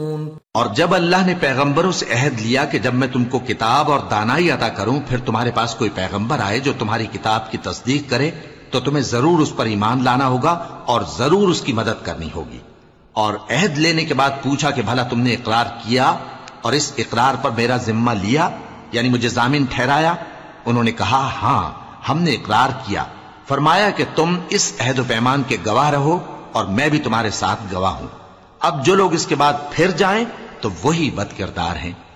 और जब अल्लाह ने पैगंबरों से अहद लिया कि जब मैं तुमको किताब और दानाई अता करूं, फिर तुम्हारे पास कोई पैगंबर आए जो तुम्हारी किताब की तस्दीक करे, तो तुम्हें जरूर उस पर ईमान लाना होगा और जरूर उसकी मदद करनी होगी। और अहद लेने के बाद पूछा कि भला तुमने इकरार किया और इस इकरार पर मेरा जिम्मा लिया, यानी मुझे जामिन ठहराया? उन्होंने कहा, हां, हमने इकरार किया। फरमाया कि तुम इस अहद व पैमान के गवाह रहो और मैं भी तुम्हारे साथ गवाह हूं। अब जो लोग इसके बाद फिर जाएं तो वही बदकिरदार हैं।